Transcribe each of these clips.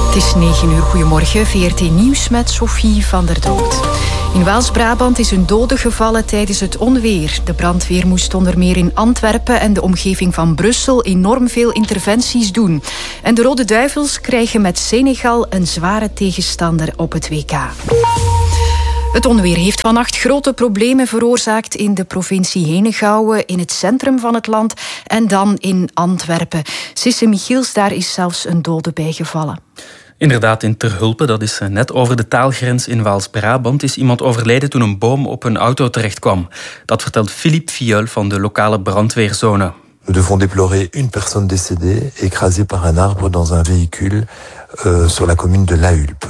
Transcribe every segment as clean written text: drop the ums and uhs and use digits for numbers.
Het is 9 uur, goedemorgen. VRT Nieuws met Sophie van der Dood. In Waals-Brabant is een dode gevallen tijdens het onweer. De brandweer moest onder meer in Antwerpen en de omgeving van Brussel enorm veel interventies doen. En de Rode Duivels krijgen met Senegal een zware tegenstander op het WK. Het onweer heeft vannacht grote problemen veroorzaakt in de provincie Henegouwen, in het centrum van het land en dan in Antwerpen. Sisse Michiels, daar is zelfs een dode bijgevallen. Inderdaad, in Terhulpe, dat is net over de taalgrens in Waals-Brabant, is iemand overleden toen een boom op een auto terechtkwam. Dat vertelt Philippe Filleul van de lokale brandweerzone. Nous devons déplorer une personne décédée, écrasée par un arbre dans un véhicule sur la commune de La Hulpe.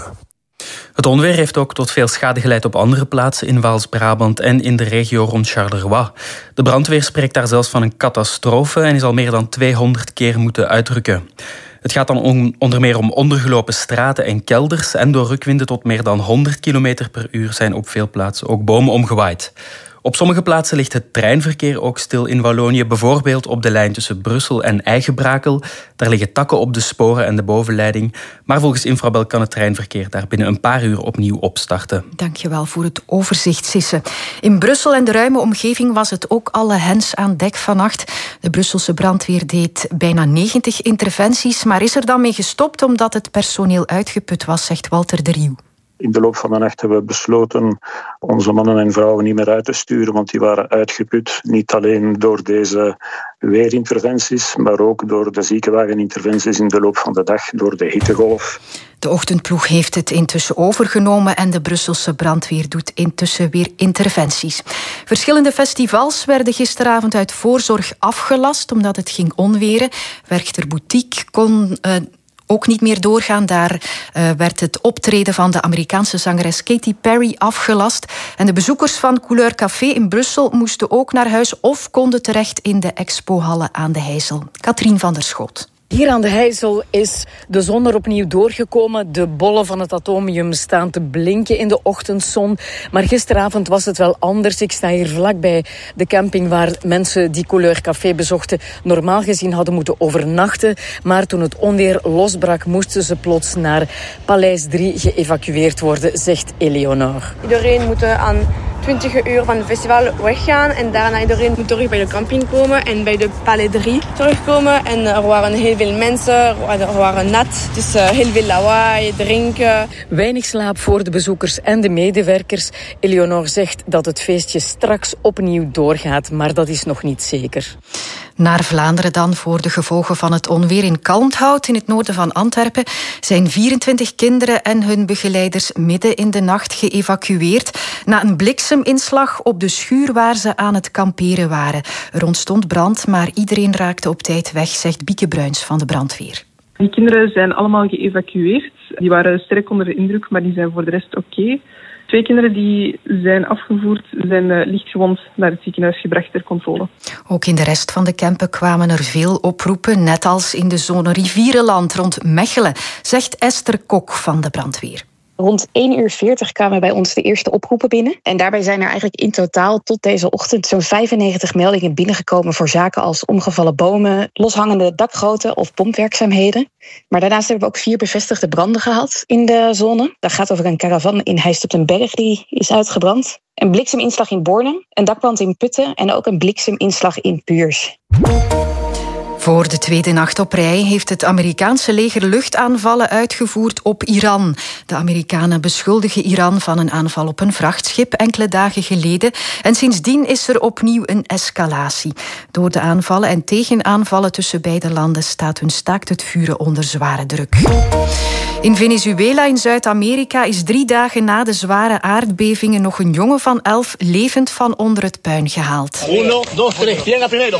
Het onweer heeft ook tot veel schade geleid op andere plaatsen in Waals-Brabant en in de regio rond Charleroi. De brandweer spreekt daar zelfs van een catastrofe en is al meer dan 200 keer moeten uitrukken. Het gaat dan onder meer om ondergelopen straten en kelders en door rukwinden tot meer dan 100 km per uur zijn op veel plaatsen ook bomen omgewaaid. Op sommige plaatsen ligt het treinverkeer ook stil in Wallonië, bijvoorbeeld op de lijn tussen Brussel en Eigenbrakel. Daar liggen takken op de sporen en de bovenleiding. Maar volgens Infrabel kan het treinverkeer daar binnen een paar uur opnieuw opstarten. Dankjewel voor het overzicht, Sisse. In Brussel en de ruime omgeving was het ook alle hens aan dek vannacht. De Brusselse brandweer deed bijna 90 interventies, maar is er dan mee gestopt omdat het personeel uitgeput was, zegt Walter de Rieuw. In de loop van de nacht hebben we besloten onze mannen en vrouwen niet meer uit te sturen, want die waren uitgeput. Niet alleen door deze weerinterventies, maar ook door de ziekenwageninterventies in de loop van de dag, door de hittegolf. De ochtendploeg heeft het intussen overgenomen en de Brusselse brandweer doet intussen weer interventies. Verschillende festivals werden gisteravond uit voorzorg afgelast omdat het ging onweren. Werchter Boutique kon ook niet meer doorgaan. Daar werd het optreden van de Amerikaanse zangeres Katy Perry afgelast. En de bezoekers van Couleur Café in Brussel moesten ook naar huis of konden terecht in de expohallen aan de Heijzel. Katrien van der Schot. Hier aan de Heijzel is de zon er opnieuw doorgekomen. De bollen van het atomium staan te blinken in de ochtendzon. Maar gisteravond was het wel anders. Ik sta hier vlakbij de camping waar mensen die Couleur Café bezochten normaal gezien hadden moeten overnachten. Maar toen het onweer losbrak, moesten ze plots naar Paleis 3 geëvacueerd worden, zegt Eleonore. Iedereen moet aan 20 uur van het festival weggaan en daarna iedereen moet terug bij de camping komen en bij de Palais 3 terugkomen. En er waren heel veel mensen, er waren nat, het is heel veel lawaai, drinken. Weinig slaap voor de bezoekers en de medewerkers. Eleonore zegt dat het feestje straks opnieuw doorgaat, maar dat is nog niet zeker. Naar Vlaanderen dan voor de gevolgen van het onweer. In Kalmthout, in het noorden van Antwerpen, zijn 24 kinderen en hun begeleiders midden in de nacht geëvacueerd na een blikseminslag op de schuur waar ze aan het kamperen waren. Er ontstond brand, maar iedereen raakte op tijd weg, zegt Bieke Bruins van de brandweer. Die kinderen zijn allemaal geëvacueerd. Die waren sterk onder de indruk, maar die zijn voor de rest oké. 2 kinderen die zijn afgevoerd, zijn lichtgewond naar het ziekenhuis gebracht ter controle. Ook in de rest van de campen kwamen er veel oproepen, net als in de zone Rivierenland rond Mechelen, zegt Esther Kok van de brandweer. Rond 1:40 kwamen bij ons de eerste oproepen binnen. En daarbij zijn er eigenlijk in totaal tot deze ochtend zo'n 95 meldingen binnengekomen voor zaken als omgevallen bomen, loshangende dakgoten of pompwerkzaamheden. Maar daarnaast hebben we ook 4 bevestigde branden gehad in de zone. Dat gaat over een caravan in Heist op den Berg die is uitgebrand. Een blikseminslag in Bornem, een dakbrand in Putten en ook een blikseminslag in Puurs. Voor de tweede nacht op rij heeft het Amerikaanse leger luchtaanvallen uitgevoerd op Iran. De Amerikanen beschuldigen Iran van een aanval op een vrachtschip enkele dagen geleden. En sindsdien is er opnieuw een escalatie. Door de aanvallen en tegenaanvallen tussen beide landen staat hun staakt het vuren onder zware druk. In Venezuela in Zuid-Amerika is 3 dagen na de zware aardbevingen nog een jongen van 11 levend van onder het puin gehaald. 1, 2, 3,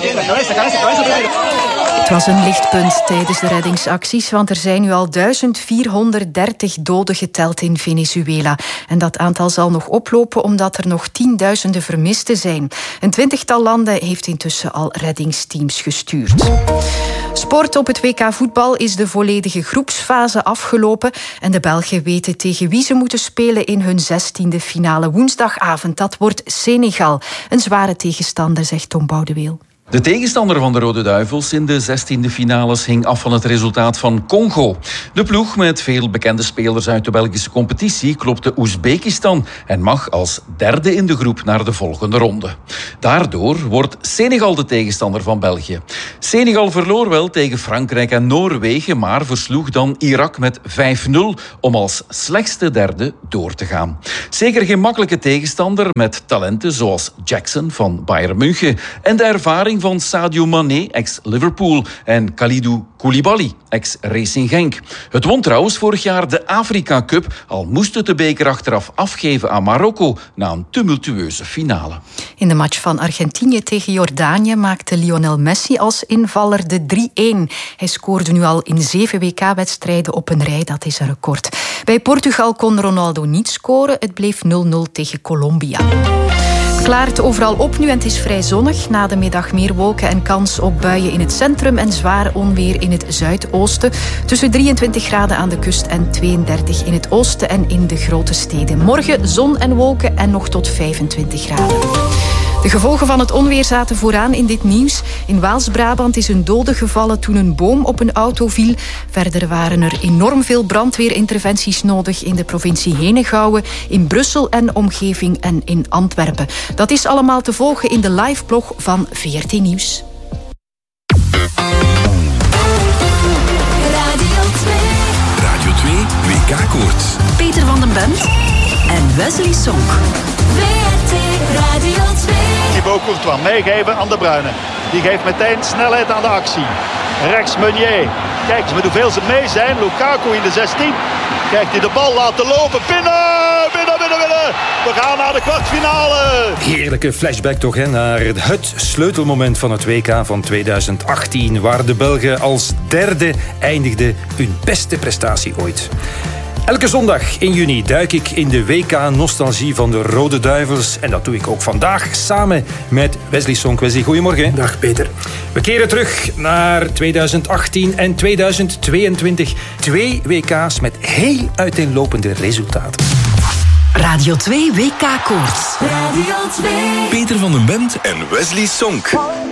Het was een lichtpunt tijdens de reddingsacties, want er zijn nu al 1430 doden geteld in Venezuela. En dat aantal zal nog oplopen omdat er nog 10.000 vermisten zijn. Een 20-tal landen heeft intussen al reddingsteams gestuurd. Sport op het WK voetbal is de volledige groepsfase afgelopen en de Belgen weten tegen wie ze moeten spelen in hun 16e finale woensdagavond. Dat wordt Senegal. Een zware tegenstander, zegt Tom Boudeweel. De tegenstander van de Rode Duivels in de 16e finales hing af van het resultaat van Congo. De ploeg met veel bekende spelers uit de Belgische competitie klopte Oezbekistan en mag als derde in de groep naar de volgende ronde. Daardoor wordt Senegal de tegenstander van België. Senegal verloor wel tegen Frankrijk en Noorwegen, maar versloeg dan Irak met 5-0 om als slechtste derde door te gaan. Zeker geen makkelijke tegenstander met talenten zoals Jackson van Bayern München en de ervaring van Sadio Mané, ex-Liverpool, en Kalidou Koulibaly, ex-Racing Genk. Het won trouwens vorig jaar de Afrika Cup, al moest het de beker achteraf afgeven aan Marokko na een tumultueuze finale. In de match van Argentinië tegen Jordanië maakte Lionel Messi als invaller de 3-1. Hij scoorde nu al in 7 WK-wedstrijden op een rij, dat is een record. Bij Portugal kon Ronaldo niet scoren, het bleef 0-0 tegen Colombia. Het klaart overal op nu en het is vrij zonnig. Na de middag meer wolken en kans op buien in het centrum en zwaar onweer in het zuidoosten. Tussen 23 graden aan de kust en 32 in het oosten en in de grote steden. Morgen zon en wolken en nog tot 25 graden. De gevolgen van het onweer zaten vooraan in dit nieuws. In Waals-Brabant is een dode gevallen toen een boom op een auto viel. Verder waren er enorm veel brandweerinterventies nodig in de provincie Henegouwen, in Brussel en omgeving en in Antwerpen. Dat is allemaal te volgen in de liveblog van VRT Nieuws. Radio 2 WK-koorts. Peter van den Bent en Wesley Sonk. VRT Radio 2. Thibaut Courtois meegeven aan De Bruyne. Die geeft meteen snelheid aan de actie. Rechts Meunier. Kijk eens met hoeveel ze mee zijn. Lukaku in de 16. Kijkt hij de bal laten lopen. Binnen! We gaan naar de kwartfinale. Heerlijke flashback toch, hè, naar het sleutelmoment van het WK van 2018. Waar de Belgen als derde eindigden, hun beste prestatie ooit. Elke zondag in juni duik ik in de WK-nostalgie van de Rode Duivels. En dat doe ik ook vandaag samen met Wesley Sonk. Wesley, goedemorgen. Dag Peter. We keren terug naar 2018 en 2022. 2 WK's met heel uiteenlopende resultaten. Radio 2 WK-koorts. Radio 2. Peter van den Bent en Wesley Sonk.